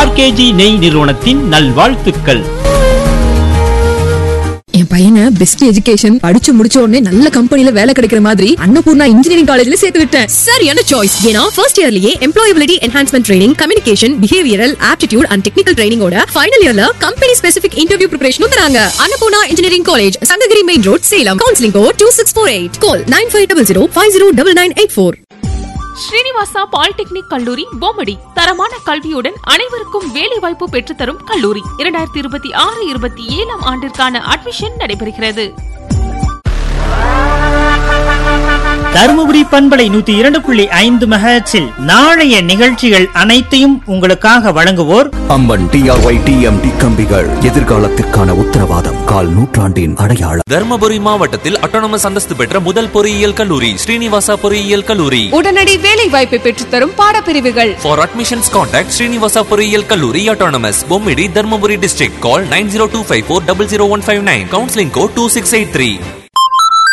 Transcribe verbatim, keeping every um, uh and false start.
RKG நெய் நிறுவனத்தின் நல்வாழ்த்துக்கள். என் பையனை பெஸ்ட் எஜுகேஷன் படிச்சு முடிச்ச உடனே நல்ல கம்பெனில வேலை கிடைக்கிற மாதிரி அன்னபூர்ணா இன்ஜினியரிங் காலேஜ்ல சேர்த்து விட்டேன். சரியான சாய்ஸ். ஏன்னா first இயர்லயே employability enhancement training, communication, behavioural, aptitude and technical ட்ரைனிங்கோட final இயர்ல கம்பெனி ஸ்பெசிபிக் இன்டர்வியூ பிரிப்பரேஷனும் தராங்க. Annapurna engineering college, Sankagiri main road, Salem. Counselling code two six four eight. Call nine five zero zero five zero nine nine eight four. Srinivasa polytechnic கல்லூரி பொம்மடி தரமான கல்வியுடன் அனைவருக்கும் வேலை வாய்ப்பு பெற்றுத்தரும் கல்லூரி. இரண்டாயிரத்தி இருபத்தி ஆறு இருபத்தி ஏழாம் ஆண்டிற்கான அட்மிஷன் நடைபெறுகிறது. தருமபுரி பண்பலை நூத்தி இரண்டு புள்ளி ஐந்து மெகாஹெர்ட்ஸில் நாளைய நிகழ்ச்சிகள் அனைத்தையும் உங்களுக்காக வழங்குவோர் அம்பன் டிஆர்ஒய் டிஎம்டி கம்பிகள், எதிர்காலத்திற்கான உத்தரவாதம், கால் நூற்றாண்டின் அடையாளம். தர்மபுரி மாவட்டத்தில் அட்டானமஸ் அந்தஸ்து பெற்ற முதல் பொறியியல் கல்லூரி ஸ்ரீனிவாசா பொறியியல் கல்லூரி. உடனடி வேலை வாய்ப்பை பெற்றுத்தரும் பாடப்பிரிவுகள். For admissions contact ஸ்ரீனிவாசா பொறியியல் கல்லூரி autonomous, Bommidi, Dharmapuri district. Call nine zero two five four zero zero one five nine. Counseling code two six eight three.